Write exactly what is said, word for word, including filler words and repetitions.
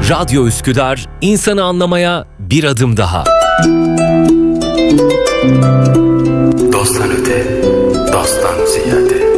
Radyo Üsküdar, insanı anlamaya bir adım daha. Dosttan öte, dosttan ziyade.